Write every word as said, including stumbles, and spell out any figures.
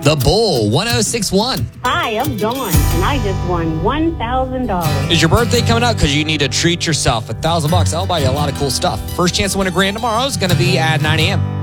The Bull, one oh six one. Hi, I'm Dawn, and I just won one thousand dollars. Is your birthday coming up? Because you need to treat yourself. A thousand bucks, that'll buy you a lot of cool stuff. First chance to win a grand tomorrow is going to be at nine a.m.